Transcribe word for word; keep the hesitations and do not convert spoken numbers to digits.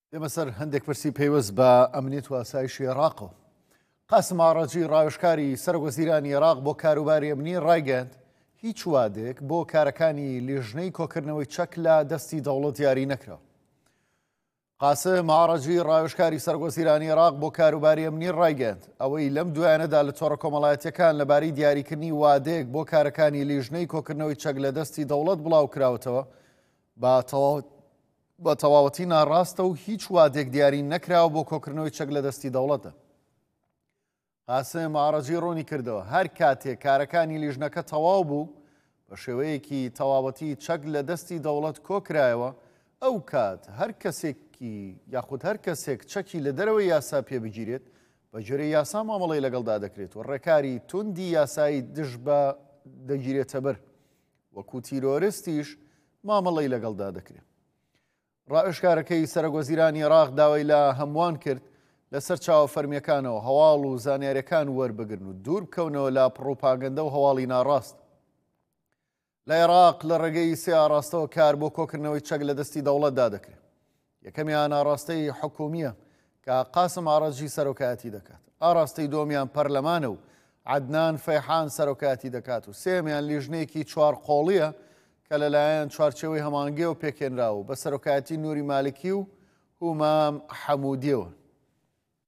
ئێمە سەر هەندێک پرسی پێوەست بە ئەمنیەت و ئاسایشی عێراقەوە. قاسم ئاڕاجی ڕاوێژکاری سەرۆکوەزیرانی عێراق بۆ کاروباری ئەمنی ڕایگەیاند هیچ وادێک بۆ کارەکانی لێژنەی کۆکردنەوەی چەک لە دەستی دەوڵەت یاری نەکراوە. قاسم ئاڕاجی ڕاوێژکاری سەرۆکوەزیرانی عێراق بۆ کاروباری ئەمنی ڕایگەیاند ئەوەی لەم دوایانەدا لە تۆڕە کۆمەڵایەتیەکان لەبارەی دیاریکردنی وادەیەک بۆ کارەکانی لێژنەی کۆکردنەوەی چەک لە دەستی دەوڵەت بڵاو کراوەتەوە بە تەواوەتی ناڕاستە و هیچ وادێک دیاری نەکراوە بۆ کۆکردنەوەی چەک لە دەستی دەوڵەتە. قاسم ئاڕاجی ڕوونی کردەوە هەر کاتێک کارەکانی لیژنەکە تەواو بوو بە شێوەیەکی تەواوەتی چەک لە دەستی دەوڵەت کۆکرایەوە، ئەو کات هەر کەسێکی یاخود هەر کەسێک چەکی لە دەرەوەی یاسا پێبگیرێت بە جۆرەی یاسا مامەڵەی لەگەڵدا دەکرێت و ڕێکاری توندی یاسایی دژ بە دەگیرێتە بەر، وەکو تیرۆریستیش مامەڵەی لەگەڵدا دەکرێت. ڕائێژکارەکەی سەرۆکوەزیرانی عێراق داوای لە هەمووان کرد لەسەر چاوە فەرمیەکانەوە هەواڵ و زانیاریەکان وەربگرن و دوور بکەونەوە لە پڕۆپاگەندە و هەواڵی ناڕاست. لە عێراق لە ڕێگەی سێ ئاڕاستەوە کار بۆ کۆکردنەوەی چەک لە دەستی دەوڵەتدا دەکرێت. یەکەمیان ئاڕاستەی حکومیە کە قاسم ئاڕاجی سەرۆکایەتی دەکات، ئاڕاستەی دۆمیان پەرلەمانە و عەدنان فەیحان سەرۆکایەتی دەکات و سێمیان لیژنەیەکی چوار قۆڵیە کە لەلایەن چوارچێوەی هەمانگێ و پێکێنراوە بە سەرۆکایەتی نووری مالکی و هومام حەموودیەوە.